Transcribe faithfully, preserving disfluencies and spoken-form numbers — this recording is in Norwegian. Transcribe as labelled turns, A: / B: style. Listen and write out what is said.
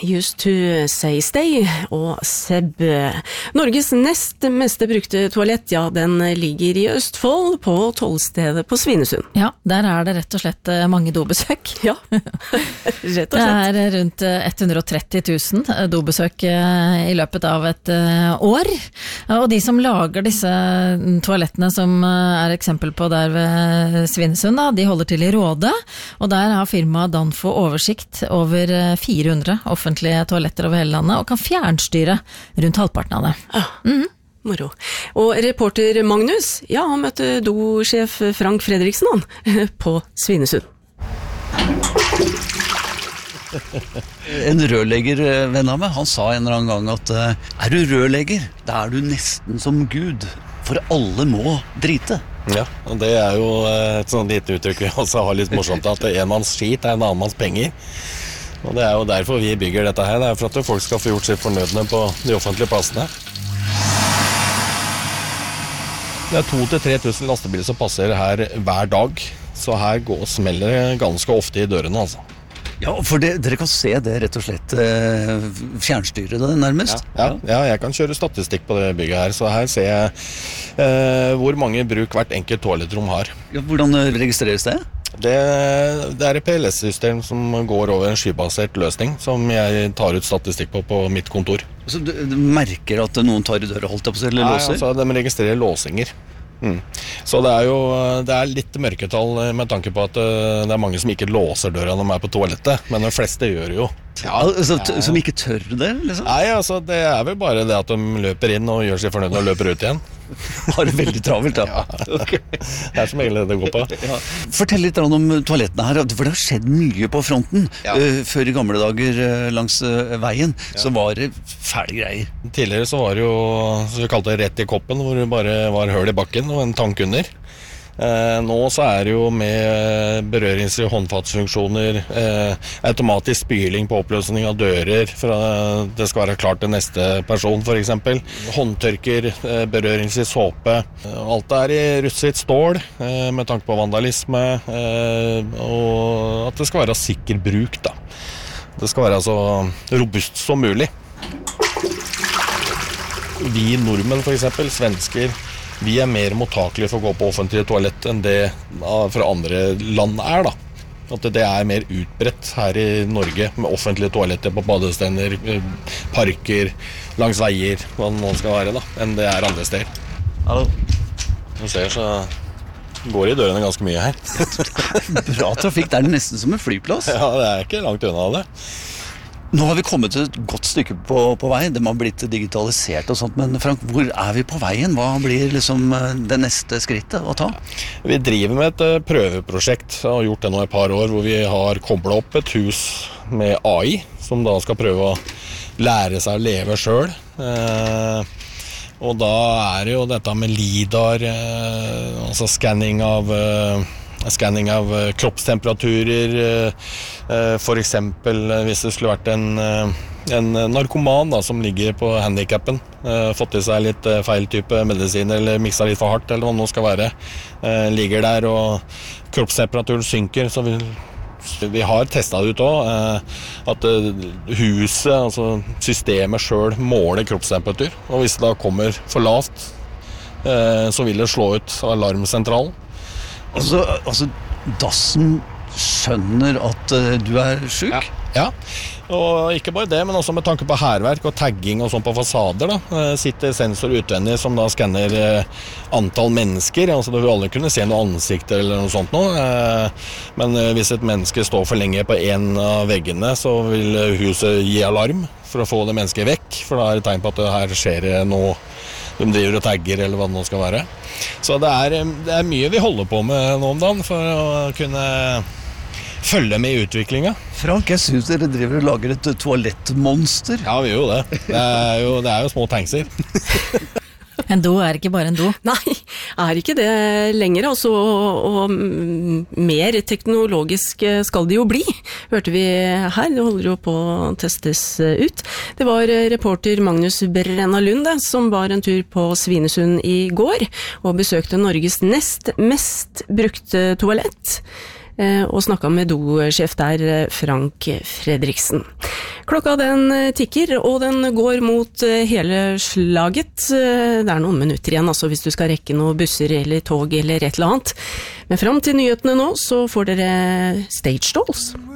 A: Used to say stay og Seb. Norges nest meste brukte toalett, ja, den ligger i Østfold på Tollstedet på Svinesund.
B: Ja, der er det rett og slett mange dobesøk.
A: Ja, rett og slett.
B: Det er rundt hundre og tretti tusen dobesøk i løpet av et år. Og de som lager disse toalettene som er eksempel på der ved Svinesund, da, de holder til i Råde, og der har firmaet Danfo oversikt over fire hundre offentlige toaletter over hele landet, og kan fjernstyre rundt halvparten av det.
A: Ja, mm. Moro. Og reporter Magnus, ja, han møtte do-sjef Frank Fredriksen han, på Svinesund.
C: En rørlegger venn av meg, han sa en eller annen gang at er du rørlegger, da er du nesten som Gud, for alle må drite.
D: Ja, og det er jo et sånt lite uttrykk vi også har litt morsomt, at en manns skit er en annen manns penger. Og det er jo derfor vi bygger dette her, det er for at folk skal få gjort sitt fornødne på de offentlige plassene. Det er to til tre tusen lastebiler som passerer her hver dag, så her går og smeller ganske ofte i dørene, altså.
C: Ja, for det, dere kan se det rett og slett eh, fjernstyre det nærmest.
D: Ja, ja, ja, jeg kan kjøre statistikk på det bygget her, så her ser jeg eh, hvor mange bruk hvert enkelt toalettrom har.
C: Ja, hvordan registreres det?
D: Det, det er et P L S-system som går over en skybasert løsning, som jeg tar ut statistikk på på mitt kontor.
C: Så du, du merker at noen tar i døra, holdt jeg på å si, eller
D: Nei,
C: låser?
D: Altså, de registrerer låsinger. Mm. Så det er jo det er litt mørketall med tanke på at det er mange som ikke låser døra når de er på toalettet, men de fleste gjør det jo.
C: Ja, altså, t- som ikke tør det, liksom?
D: Nei, altså, det er vel bare det at de løper inn og gjør seg fornøyd og løper ut igjen.
C: Har det veldig travelt, da.
D: Ja, okay. Det er som egentlig det går på.
C: Ja. Fortell litt om toalettene her, for det har skjedd mye på fronten.
D: Ja.
C: Uh, før i gamle dager uh, langs uh, veien, ja. Så var det fæle greier.
D: Tidligere så var det jo, så vi kalte det rett i koppen, hvor det bare var høl i bakken og en tank under. Eh, nå så er det jo med berøringsfrie håndfatsfunksjoner, eh, automatisk spyling på oppløsning av dører for at det skal være klart til neste person for eksempel. Håndtørker, eh, berøringsfri såpe. Alt er i russet stål eh, med tanke på vandalisme, eh, og at det skal være sikker bruk da. Det skal være så robust som mulig. Vi nordmenn for eksempel, svensker, vi er mer mottakelige for å gå på offentlige toalett enn det fra andre land er da. At det er mer utbredt her i Norge med offentlige toaletter på badestender, parker, langs veier, hva det nå skal være da, enn det er andre steder.
C: Hallo.
D: Du ser så går i dørene ganske mye her.
C: Bra trafikk, det er nesten som en flyplass.
D: Ja, det er ikke langt unna det.
C: Nå har vi kommet et godt stykke på, på vei, det har blitt digitalisert og sånt, men Frank, hvor er vi på veien? Hva blir liksom det neste skrittet å ta?
D: Vi driver med et prøveprosjekt, og har gjort det nå et par år, hvor vi har koblet opp et hus med A I, som da skal prøve å lære seg å leve selv. Eh, og da er det jo dette med LIDAR, eh, altså scanning av... Eh, Scanning av kroppstemperaturer, for eksempel hvis det skulle vært en, en narkoman da, som ligger på handikappen, fått i seg litt feil type medisiner eller mikset litt for hardt, eller hva det nå skal være, ligger der og kroppstemperaturen synker, så vi, vi har testet det ut også, at huset, altså systemet selv, måler kroppstemperatur, og hvis det da kommer for lavt, så vil det slå ut alarmsentralen.
C: Altså, altså dassen skjønner at uh, du er syk?
D: Ja. Ja, og ikke bare det, men også med tanke på herverk og tagging og sånn på fasader da, sitter sensor utvendig som da skanner eh, antall mennesker, altså det vil alle kunne se noen ansikter eller noe sånt nå, eh, men eh, hvis et menneske står for lenge på en av veggene, så vil huset gi alarm for å få det mennesket vekk, for da er det tegn på at det her skjer noe, de driver og tagger eller hva det nå skal være. Så det er, det er mye vi holder på med nå om dagen for å kunne følge med i utviklingen.
C: Frank, jeg synes dere driver og lager et toalettmonster.
D: Ja, vi gjør jo det. Det er jo, det er jo små tankser.
B: En do er ikke bare en do.
A: Nei, er ikke det lenger, altså, og, og mer teknologisk skal det jo bli, hørte vi her, det holder jo på å testes ut. Det var reporter Magnus Brenna Lund som var en tur på Svinesund i går, og besøkte Norges nest mest brukte toalett, og snakket med do-sjef der, Frank Fredriksen. Klokka den tikker, og den går mot hele slaget. Det er noen minutter igjen, altså, hvis du skal rekke noen busser eller tog eller et eller annet. Men frem til nyhetene nå, så får dere Stage Dolls.